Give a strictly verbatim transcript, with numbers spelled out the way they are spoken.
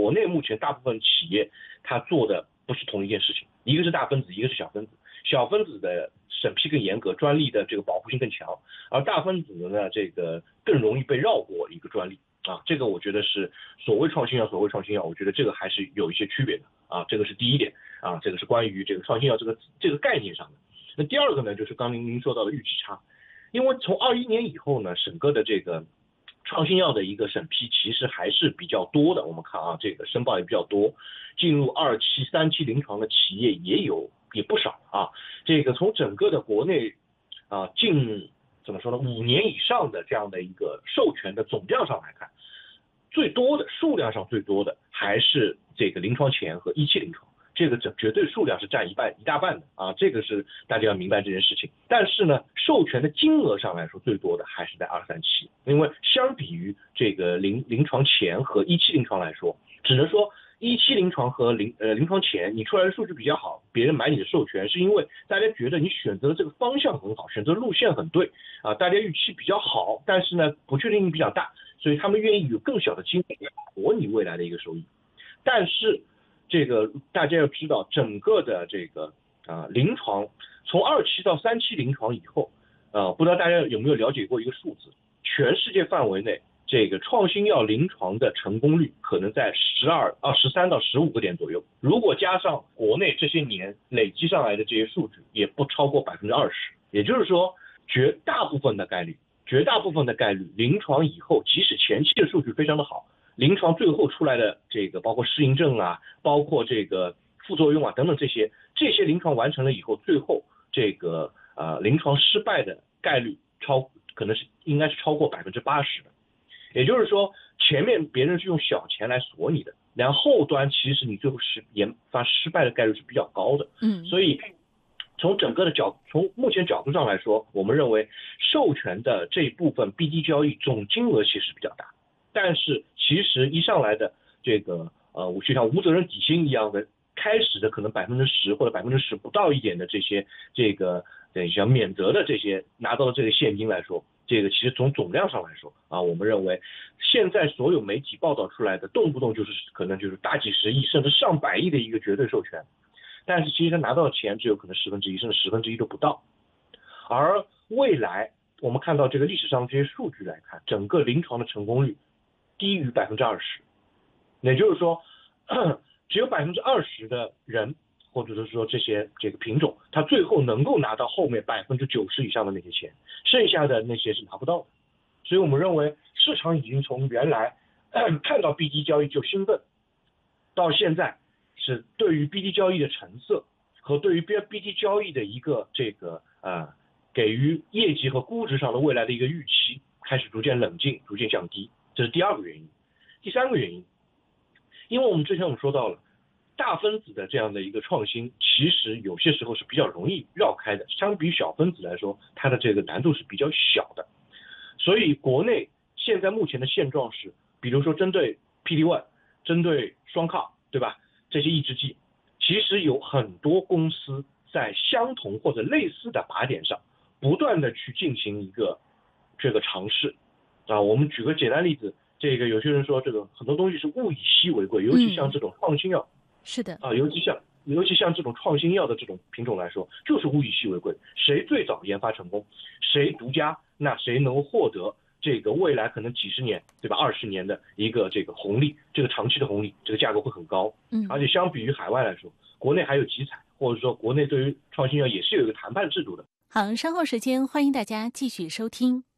国内目前大部分企业它做的不是同一件事情，一个是大分子，一个是小分子。小分子的审批更严格，专利的这个保护性更强，而大分子的呢，这个更容易被绕过一个专利啊。这个我觉得是所谓创新药，所谓创新药，我觉得这个还是有一些区别的啊。这个是第一点啊，这个是关于这个创新药这个这个概念上的。那第二个呢，就是刚您您说到的预期差，因为从二一年以后呢，整个的这个创新药的一个审批其实还是比较多的。我们看啊，这个申报也比较多，进入二期、三期临床的企业也有也不少啊。这个从整个的国内啊近怎么说呢，五年以上的这样的一个授权的总量上来看，最多的数量上最多的还是这个临床前和一期临床。这个绝对数量是占一半一大半的啊，这个是大家要明白这件事情。但是呢，授权的金额上来说，最多的还是在二三期，因为相比于这个临临床前和一期临床来说，只能说一期临床和临呃临床前你出来的数据比较好，别人买你的授权，是因为大家觉得你选择的这个方向很好，选择路线很对啊，大家预期比较好，但是呢不确定性比较大，所以他们愿意有更小的金额博你未来的一个收益。但是这个大家要知道，整个的这个啊、呃、临床从二期到三期临床以后，呃，不知道大家有没有了解过一个数字，全世界范围内这个创新药临床的成功率可能在十二啊十三到十五个点左右，如果加上国内这些年累积上来的这些数据，也不超过百分之二十。也就是说，绝大部分的概率，绝大部分的概率，临床以后，即使前期的数据非常的好，临床最后出来的这个包括适应症啊，包括这个副作用啊等等这些，这些临床完成了以后，最后这个呃临床失败的概率超可能是应该是超过百分之八十的。也就是说，前面别人是用小钱来锁你的，然后后端其实你最后是研发失败的概率是比较高的。 嗯， 所以从整个的角，从目前角度上来说，我们认为授权的这一部分 B D 交易总金额其实比较大。但是其实一上来的这个呃，就像无责任底薪一样的，开始的可能百分之十或者百分之十不到一点的这些这个等于像免责的这些拿到的这个现金来说，这个其实从总量上来说啊，我们认为现在所有媒体报道出来的动不动就是可能就是大几十亿甚至上百亿的一个绝对授权，但是其实他拿到的钱只有可能十分之一甚至十分之一都不到。而未来我们看到这个历史上这些数据来看，整个临床的成功率低于百分之二十，也就是说，只有百分之二十的人，或者是说这些这个品种，它最后能够拿到后面百分之九十以上的那些钱，剩下的那些是拿不到的。所以我们认为市场已经从原来看到 B D 交易就兴奋，到现在是对于 B D 交易的成色和对于 B D 交易的一个这个呃给予业绩和估值上的未来的一个预期开始逐渐冷静，逐渐降低。这是第二个原因。第三个原因，因为我们之前我们说到了大分子的这样的一个创新，其实有些时候是比较容易绕开的，相比于小分子来说，它的这个难度是比较小的。所以国内现在目前的现状是，比如说针对 P D 一， 针对双抗，对吧？这些抑制剂，其实有很多公司在相同或者类似的靶点上不断的去进行一个这个尝试啊。我们举个简单例子，这个有些人说这个很多东西是物以稀为贵，尤其像这种创新药、嗯、 是的啊，尤其像尤其像这种创新药的这种品种来说，就是物以稀为贵，谁最早研发成功，谁独家，那谁能够获得这个未来可能几十年，对吧？二十年的一个这个红利，这个长期的红利，这个价格会很高。 嗯， 而且相比于海外来说，国内还有集采，或者说国内对于创新药也是有一个谈判制度的。 好，稍后时间欢迎大家继续收听。